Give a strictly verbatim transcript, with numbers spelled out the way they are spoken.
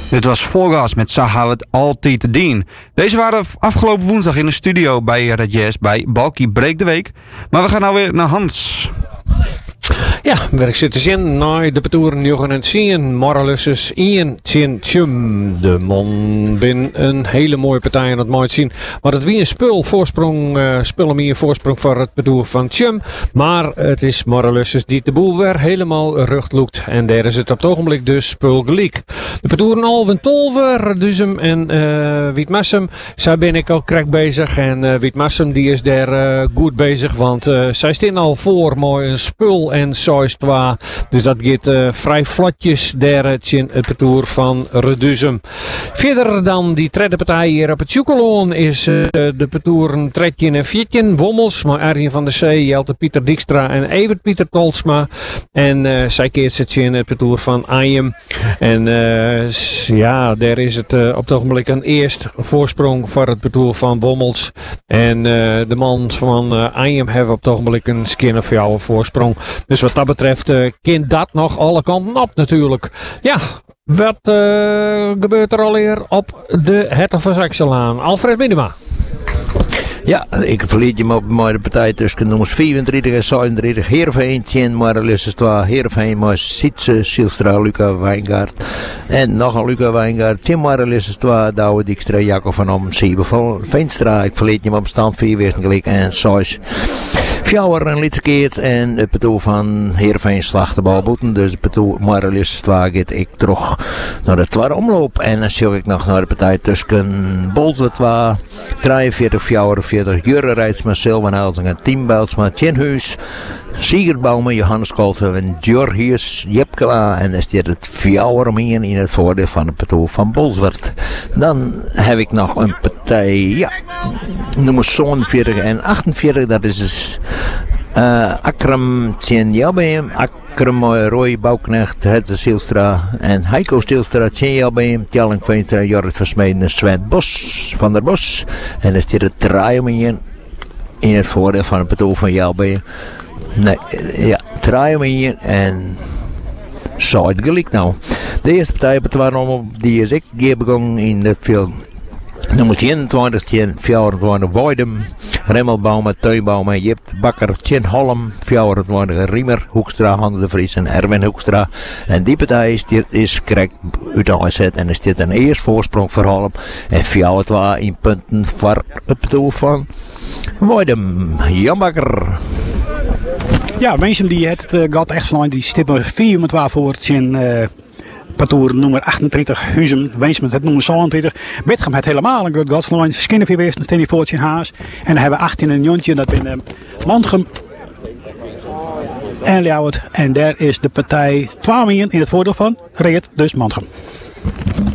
Dit was Volgas met Zaha het altijd te dien. Deze waren afgelopen woensdag in de studio bij Red Jazz bij Balkie Breek de Week. Maar we gaan nou weer naar Hans. Ja, werkzitters in naar de petoeren Jochen en Sien, Moralissus, Ian, Tjen, Tjum. De man bin een hele mooie partij aan het mooi zien. Maar het wie een spul voorsprong, uh, spullen meer voorsprong voor het petoer van Tjum. Maar het is Moralissus die de boel weer helemaal rug loekt. En daar is het op het ogenblik dus spul gelijk. De petoeren Alwin Tolver, Duzem en uh, Wietmassum. Zij ben ik al krek bezig. En uh, Wietmassum die is daar uh, goed bezig. Want uh, zij staan al voor mooi een spul en zoist twa. Dus dat gaat uh, vrij vlotjes daar in het petoer van Reduzum. Verder dan die tweede partij hier op het Tjoekeloon is uh, de petoeren Tretjen en Viertjen. Wommels, maar Arjen van der Zee, Jelte Pieter Dijkstra en Evert Pieter Tolsma. En uh, zij keert zich in het petoer van Ajem. En uh, ja, daar is het uh, op het ogenblik een eerst voorsprong voor het petoer van Wommels. En uh, de man van uh, Ajem hebben op het ogenblik een skin of jouw voorsprong. Dus wat dat betreft uh, kan dat nog alle kanten op natuurlijk. Ja, wat uh, gebeurt er alweer op de Hertog van Saxelaan? Alfred Minima. Ja, ik verliet je me op mijn partij tussen nummers vierentwintig en zevenentwintig. Heerenveen, Tjen, Moralissus twee. Heerenveen, maar Sietse, Sielstra, Luca Wijngaard. En nog een Luca Wijngaard. Tjen, Moralissus twee. Douwe Dijkstra, Jacob van Om, Siebe van Veenstra. Ik verliet je me op stand vier wezen gelijk en zes. Fjouwer en Litsekeert en het petoer van Heerenveen slacht de bal boeten. Dus het petoer Moralissus twee gaat ik terug naar de tweede omloop. En dan zie ik nog naar de partij tussen Bolzwe twee, drieënveertig, Fjouwer, veertig, Jurre Rijtsma, Silvan Helsing, Tien Bijlsma, Tjenhuis, Siegerbouwman, Johannes Kolten en Georgius Jepkema. En dan staat het Fjouwer omheen in het voordeel van het petoer van Bolzwert. Dan heb ik nog een partij, ja, nummers zevenenveertig en achtenveertig. Dat is dus uh, Akram Tjen Jelbeem, Akram Roy Bouwknecht, Hetze Sielstra en Heiko Stielstra, Tjen Jelbeem, Tjalling Veenstra, Jorrit Versmeden en Sven Bos van der Bos. En dan staat het draai omheen in het voordeel van het petoer van Jelbeem. Nee, ja, draai omheen en zo het gelijk nou. De eerste partij op het waarom die is ik hier begonnen in het film. Nummer eenentwintig, vierentwintig, Woidem, Remmelbaum, Teunbaum, Jip Bakker, Tjen Holm, vierentwintig, Riemer, Hoekstra, Hande de Vries en Erwin Hoekstra. En die partij is, is correct uit de zet en is dit een eerste voorsprong voor Holm. En vierentwintig in punten voor het petoer van Woidem. Jan Bakker. Ja, mensen die het uh, gaat echt snel, die stippen vier met waar voor het in uh, patoer nummer achtentwintig, Huzem, Weens met het nummer zevenentwintig. Betgem het helemaal een groot godslijn, Skinnen vier wezen, Stenny Voortje Haas. En dan hebben we achttien en Jontje, dat in uh, Landgem en Ljouwert. En daar is de partij twaalf in het voordeel van Reet, dus Landgem.